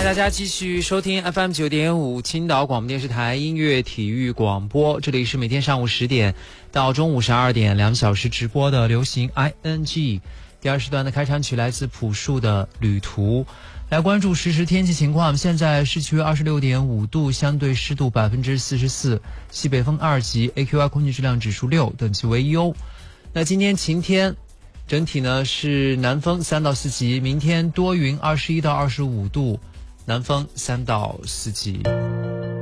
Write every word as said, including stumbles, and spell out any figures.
大家继续收听 F M 九点五青岛广播电视台音乐体育广播，这里是每天上午十点到中午十二点两小时直播的流行 I N G。第二时段的开场曲来自朴树的旅途。来关注实时天气情况，现在市区二十六点五度，相对湿度百分之四十四，西北风二级 A Q I 空气质量指数六，等级为优。那今天晴天，整体呢是南风三到四级，明天多云二十一到二十五度，南风三到四级。